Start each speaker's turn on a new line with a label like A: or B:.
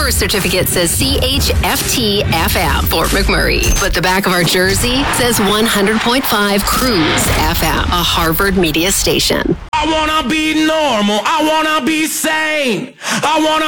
A: birth certificate says CHFT-FM, Fort McMurray. But the back of our jersey says 100.5 Cruise FM, a Harvard media station.
B: I wanna be normal. I wanna be sane. I wanna